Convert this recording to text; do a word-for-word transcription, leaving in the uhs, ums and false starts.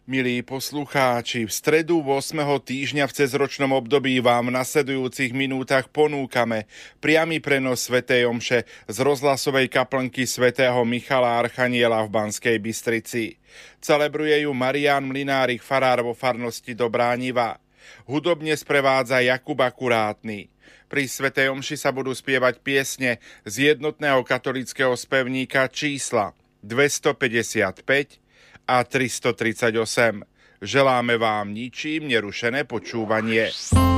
Milí poslucháči, v stredu ôsmeho týždňa v cezročnom období vám v nasledujúcich minútach ponúkame priamy prenos svätej omše z rozhlasovej kaplnky svätého Michala Archaniela v Banskej Bystrici. Celebruje ju Marián Mlynárik, farár vo farnosti Dobrániva. Hudobne sprevádza Jakub Akurátny. Pri svätej omši sa budú spievať piesne z jednotného katolického spevníka čísla dvestopäťdesiatpäť a tristotridsaťosem. Želáme vám ničím nerušené počúvanie.